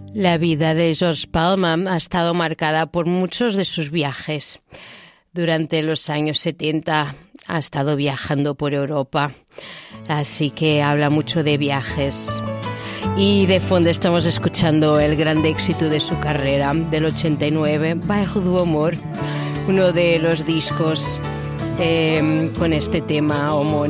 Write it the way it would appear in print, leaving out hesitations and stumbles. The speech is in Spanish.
La vida de George Palma ha estado marcada por muchos de sus viajes. Durante los años 70 ha estado viajando por Europa, así que habla mucho de viajes. Y de fondo estamos escuchando el gran éxito de su carrera del 89, Bairro do Amor, uno de los discos con este tema homónimo.